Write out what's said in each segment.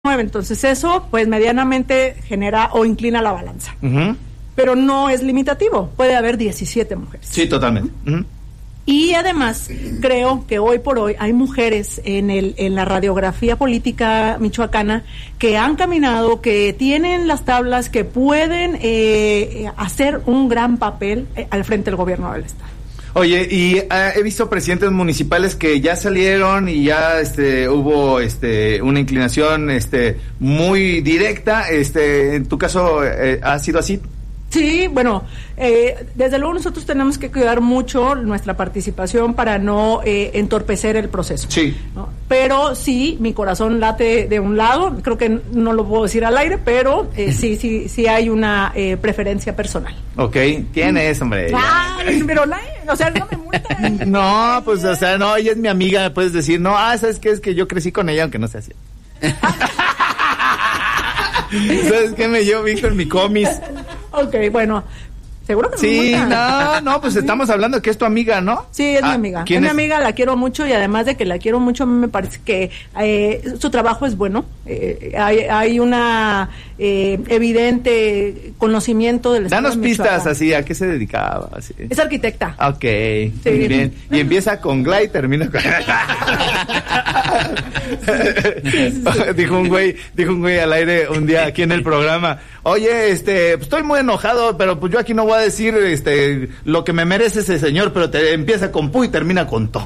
Entonces eso pues medianamente genera o inclina la balanza. Uh-huh. Pero no es limitativo, puede hahaber 17 mujeres. Sí, totalmente. Uh-huh. Y además creo que hoy por hoy hay mujeres en la radiografía política michoacana que han caminado, que tienen las tablas, que pueden hacer un gran papel al frente del gobierno del estado. Oye, y he visto presidentes municipales que ya salieron y ya hubo una inclinación muy directa. En tu caso, ¿ha sido así? Sí, bueno, desde luego nosotros tenemos que cuidar mucho nuestra participación para no entorpecer el proceso. Sí. ¿No? Pero sí, mi corazón late de un lado, creo que no lo puedo decir al aire, pero sí hay una preferencia personal. Ok, tienes, hombre. Pero o sea, no me multan. No, pues, o sea, no, ella es mi amiga, me puedes decir, no, ¿sabes qué? Es que yo crecí con ella, aunque no sea así. ¿Sabes qué? Me llevo bien con mi comis. Ok, bueno, seguro que sí, no, pues estamos hablando que es tu amiga, ¿no? Sí, es mi amiga. Es mi amiga, la quiero mucho y además de que la quiero mucho, a mí me parece que su trabajo es bueno. Hay una evidente conocimiento del estado. Danos pistas, así, ¿a qué se dedicaba? Así. Es arquitecta. Ok, sí. Muy bien. Y empieza con Gla y termina con... Sí. Dijo un güey al aire un día aquí en el programa, oye, pues estoy muy enojado, pero pues yo aquí no voy a decir lo que me merece ese señor, pero empieza con pu y termina con to.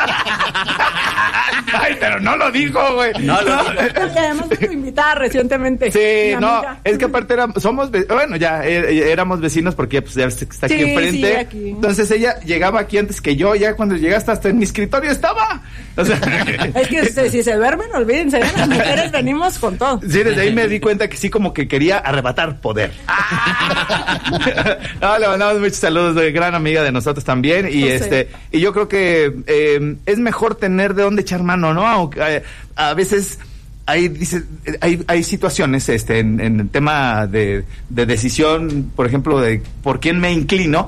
Ay, pero no lo dijo, güey. No lo dijo. Y además fue invitada recientemente. Sí, no, es que aparte éramos vecinos porque pues ya está aquí enfrente. Sí, aquí. Entonces ella llegaba aquí antes que yo, ya cuando llegaste hasta en mi escritorio estaba. O sea, es que si se duermen, olvídense, las mujeres venimos con todo. Sí, desde ahí me di cuenta que sí como que quería arrebatar poder. No, le mandamos muchos saludos, de gran amiga de nosotros también. Y y yo creo que es mejor tener de dónde echar mano, ¿no? Aunque a veces hay situaciones en el tema de decisión, por ejemplo, de por quién me inclino,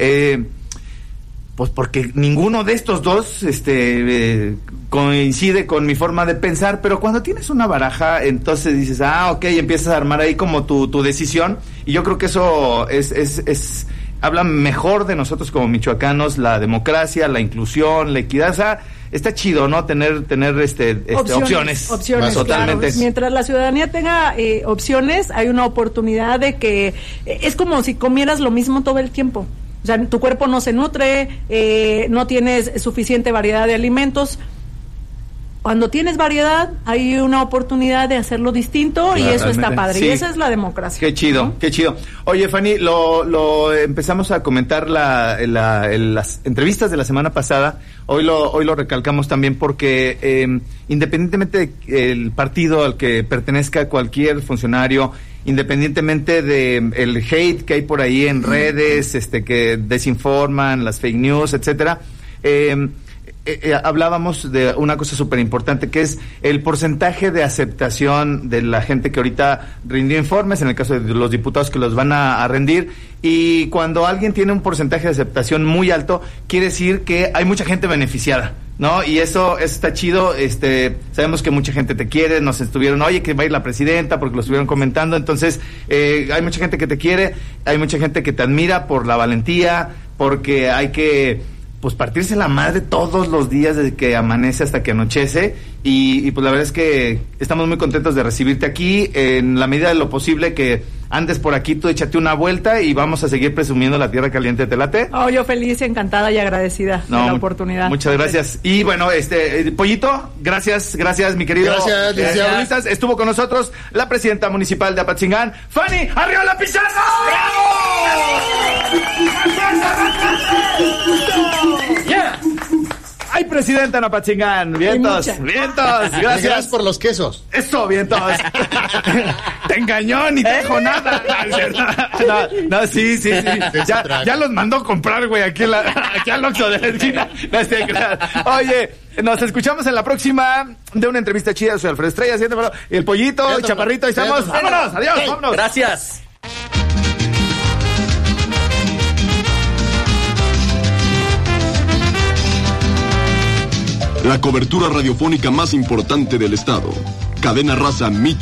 pues porque ninguno de estos dos coincide con mi forma de pensar, pero cuando tienes una baraja, entonces dices, ok, empiezas a armar ahí como tu decisión, y yo creo que eso es habla mejor de nosotros como michoacanos, la democracia, la inclusión, la equidad. O sea, está chido, ¿no? Tener opciones. Opciones, totalmente. Claro. Mientras la ciudadanía tenga opciones, hay una oportunidad de que es como si comieras lo mismo todo el tiempo. O sea, tu cuerpo no se nutre, no tienes suficiente variedad de alimentos. Cuando tienes variedad, hay una oportunidad de hacerlo distinto, y eso está padre. Sí. Y esa es la democracia. Qué chido, ¿no? Qué chido. Oye, Fanny, lo empezamos a comentar las entrevistas de la semana pasada. Hoy lo recalcamos también porque independientemente del partido al que pertenezca cualquier funcionario, independientemente de el hate que hay por ahí en redes, que desinforman, las fake news, etcétera, hablábamos de una cosa súper importante, que es el porcentaje de aceptación de la gente que ahorita rindió informes, en el caso de los diputados que los van a rendir, y cuando alguien tiene un porcentaje de aceptación muy alto, quiere decir que hay mucha gente beneficiada, ¿no? Y eso está chido. Sabemos que mucha gente te quiere, nos estuvieron, oye, que va a ir la presidenta, porque lo estuvieron comentando. Entonces hay mucha gente que te quiere, hay mucha gente que te admira por la valentía, porque hay que pues partirse la madre todos los días desde que amanece hasta que anochece, y pues la verdad es que estamos muy contentos de recibirte aquí. En la medida de lo posible que andes por aquí, tú échate una vuelta y vamos a seguir presumiendo la tierra caliente. ¿Te late? Yo feliz, encantada y agradecida de la oportunidad. Muchas gracias. Y bueno, Pollito, gracias mi querido. Gracias. Estuvo con nosotros la presidenta municipal de Apatzingán, Fanny Arriola Pizarro. Yeah. ¡Ay, presidenta en Apatzingán! ¡Vientos! Gracias por los quesos. ¡Eso, vientos! Te engañó, ni te dijo nada. No, sí. Ya los mandó comprar, güey, aquí al Oxxo de la esquina. Oye, nos escuchamos en la próxima de una entrevista chida. Soy Alfredo Estrella, el Pollito, el Chaparrito, ahí estamos. ¡Vámonos! ¡Adiós! ¡Vámonos! Gracias. La cobertura radiofónica más importante del estado. Cadena Raza